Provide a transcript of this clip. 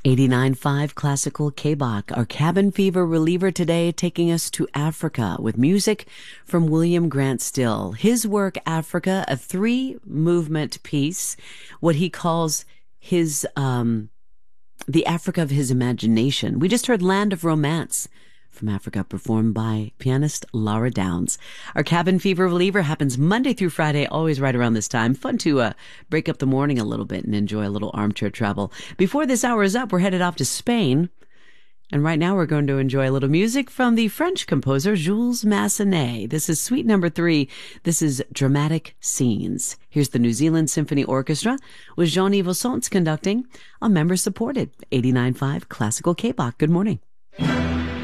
89.5 Classical K-Bach, our cabin fever reliever today, taking us to Africa with music from William Grant Still. His work, Africa, a three-movement piece, what he calls his, the Africa of his imagination. We just heard Land of Romance from Africa, performed by pianist Laura Downs. Our cabin fever reliever happens Monday through Friday, always right around this time. Fun to break up the morning a little bit and enjoy a little armchair travel. Before this hour is up, we're headed off to Spain. And right now we're going to enjoy a little music from the French composer Jules Massenet. This is Suite Number 3. This is Dramatic Scenes. Here's the New Zealand Symphony Orchestra with Jean-Yves Ossonce conducting on member-supported 89.5 Classical K-Bach. Good morning.